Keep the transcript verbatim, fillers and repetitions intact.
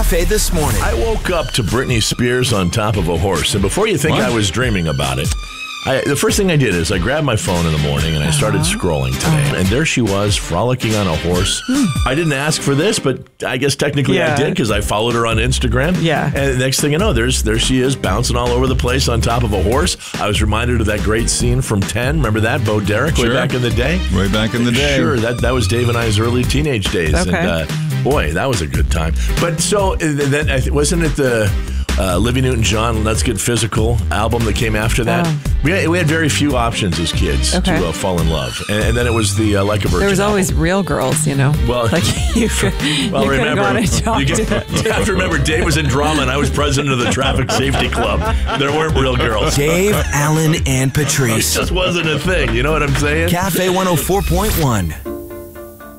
Cafe this morning. I woke up to Britney Spears on top of a horse, and before you think What? I was dreaming about it, I, the first thing I did is I grabbed my phone in the morning and I started Uh-huh. scrolling today. And there she was, frolicking on a horse. I didn't ask for this, but I guess technically Yeah. I did because I followed her on Instagram. Yeah. And the next thing I know, there's there she is bouncing all over the place on top of a horse. I was reminded of that great scene from ten. Remember that? Bo Derek way Sure. back in the day? Way back in the day. Sure. That, that was Dave and I's early teenage days. Okay. And uh, boy, that was a good time. But so uh, then I th- wasn't it the uh, Olivia Newton-John Let's Get Physical album that came after that? Oh. We, had, we had very few options as kids Okay. to uh, fall in love. And, and then it was the uh, Like a Virgin There was album. always real girls, you know. Well- like you could, Well, you could remember, go on and talk you, get, to you have to remember Dave was in drama and I was president of the Traffic Safety Club. There weren't real girls. Dave, Alan, and It Patrice. just wasn't a thing. You know what I'm saying? Cafe one oh four point one.